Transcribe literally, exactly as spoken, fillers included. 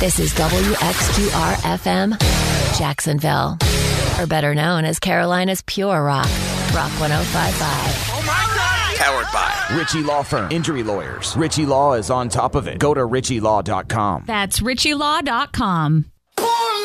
This is W X Q R F M, Jacksonville, or better known as Carolina's Pure Rock, Rock one oh five point five. Oh my God! Powered by Ritchie Law Firm. Injury lawyers. Ritchie Law is on top of it. Go to ritchie law dot com. That's ritchie law dot com.